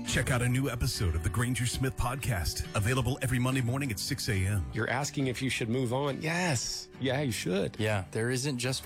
Check out a new episode of the Granger Smith Podcast, available every Monday morning at 6 a.m. You're asking if you should move on? Yes. Yeah, you should. Yeah, there isn't just